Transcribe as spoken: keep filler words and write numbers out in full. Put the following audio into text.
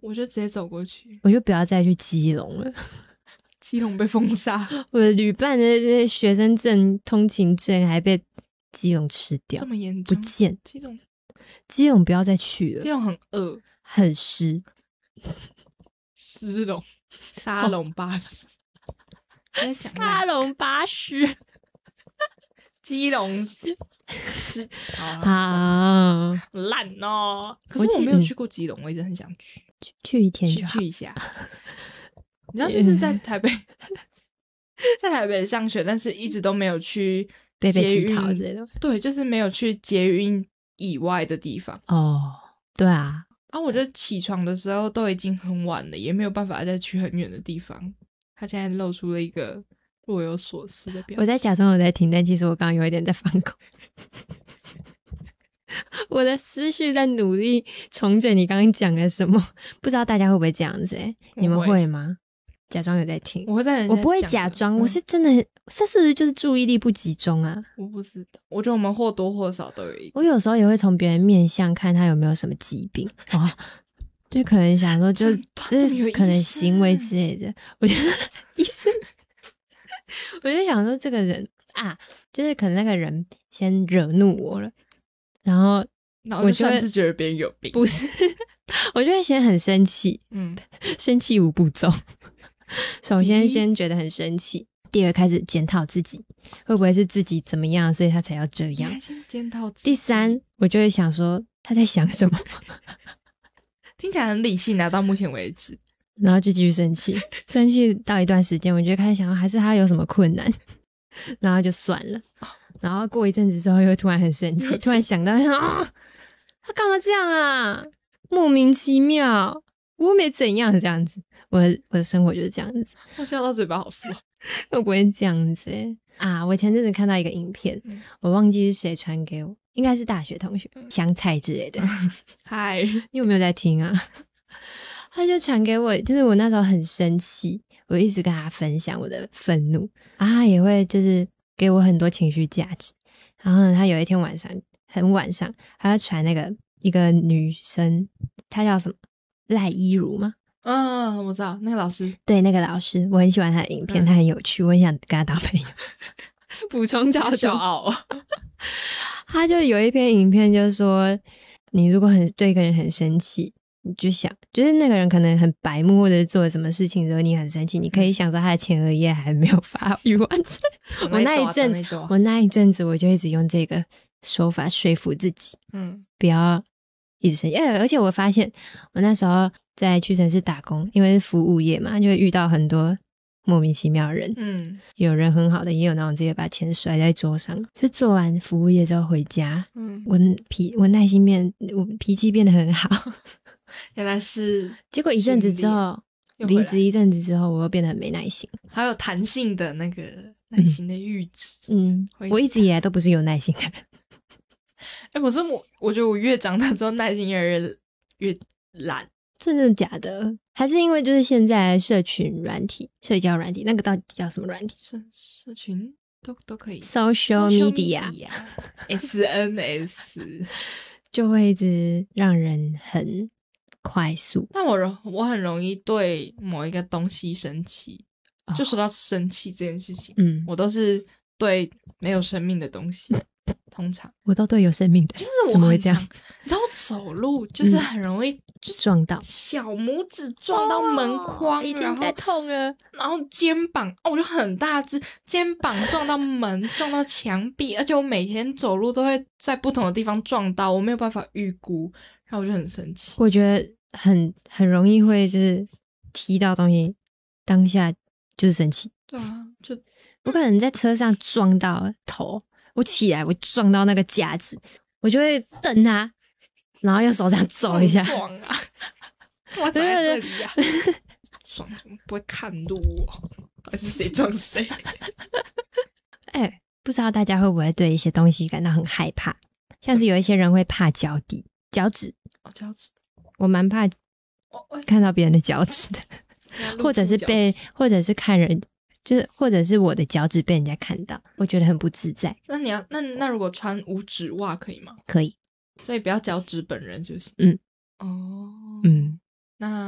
我就直接走过去， 我就不要再去基隆了。 基隆被封杀， 我的旅伴的那学生证、通勤证还被基隆吃掉， 这么严重？ 不见。 基隆， 基隆不要再去了， 基隆很饿， 很湿。 湿龙，沙龙巴士，在讲沙龙巴士， 基隆是好烂哦。可是我没有去过基隆，我一直很想去， 去去一天就好， 去一下。你知道，就是在台北，在台北上学，但是一直都没有去被被捷乞讨运之类的。 对，就是没有去捷运以外的地方。 哦，对啊。 啊，我觉得起床的时候都已经很晚了，也没有办法再去很远的地方。他现在露出了一个若有所思的表情。 我在假装我在听，但其实我刚刚有一点在放空。我的思绪在努力重整你刚刚讲了什么，不知道大家会不会这样子欸？你们会吗？假装有在听， 我会在人家我不会假装、嗯，我是真的，这事实就是注意力不集中啊。 我不知道，我觉得我们或多或少都有一个。 我有时候也会从别人面相看他有没有什么疾病哦，就可能想说就，就是可能行为之类的。我觉得医生，我就想说这个人啊，就是可能那个人先惹怒我了，然后然后就擅自觉得别人有病， 不是，我就会先很生气，嗯，生气五步骤。首先先觉得很生气，第二开始检讨自己，会不会是自己怎么样，所以他才要这样？ 先检讨自己。 第三，我就会想说他在想什么， 听起来很理性啊，到目前为止。 然后就继续生气，生气到一段时间，我就开始想，还是他有什么困难，然后就算了。然后过一阵子之后，又突然很生气，突然想到啊，他干嘛这样啊？莫名其妙，我没怎样这样子。我的我的生活就是这样子。 我笑到嘴巴好酸。 会不会这样子欸啊？我前阵子看到一个影片，嗯、我忘记是谁传给我，应该是大学同学，香菜之类的。 嗨， 你有没有在听啊？他就传给我，就是我那时候很生气，我一直跟他分享我的愤怒，然后他也会就是给我很多情绪价值。然后呢，他有一天晚上很晚上，他就传那个一个女生，她叫什么赖依如吗？ 嗯，我知道那个老师， 对，那个老师，我很喜欢他的影片，嗯、他很有趣，我很想跟他当朋友。补充角度， 骄傲。 他就有一篇影片，就是说，你如果很对一个人很生气，你就想，就是那个人可能很白目，或者是做了什么事情惹你很生气，你可以想说他的前额叶还没有发育完成。我那一阵，我那一阵子，我就一直用这个手法说服自己，嗯，不要一直生气。而且我发现，我那时候在屈臣氏打工，因为是服务业嘛，就会遇到很多莫名其妙的人，嗯，有人很好的，也有那种直接把钱甩在桌上。就做完服务业之后回家，嗯，我脾我耐心变，我脾气变得很好。 原来是， 结果一阵子之后，离职一阵子之后，我又变得很没耐心， 还有弹性的那个耐心的阈值。 嗯，我一直以来都不是有耐心的人。 哎、欸，我是我，我觉得我越长大之后耐心越来越越懒。 真的假的？还是因为就是现在社群软体、社交软体，那个到底叫什么软体？ 社社群都都可以 ，social media，S N S 就会一直让人很快速。 但我容我很容易对某一个东西生气，哦、就说到生气这件事情，嗯，我都是对没有生命的东西。通常我都对有生命的， 就是我怎么会这样？ 你知道我走路就是很容易就是撞到小拇指撞到门框， 已经在痛了。 然后肩膀哦，我就很大只，肩膀撞到门，撞到墙壁，而且我每天走路都会在不同的地方撞到，我没有办法预估，然后我就很生气。 我觉得很很容易会就是踢到东西，当下就是生气。 对啊，就我可能在车上撞到头。我起来，我撞到那个架子，我就会瞪他，然后用手这样走一下。 撞啊！干嘛站在这里啊？撞什么？不会看路哦？还是谁撞谁？ 哎、欸，不知道大家会不会对一些东西感到很害怕？像是有一些人会怕脚底、脚趾。 哦，脚趾， 我蛮怕看到别人的脚趾的，或者是被，或者是看人。就是或者是我的脚趾被人家看到，我觉得很不自在。 那你要那那如果穿五指袜可以吗？ 可以， 所以不要脚趾本人就行。 嗯， 哦， 嗯， 那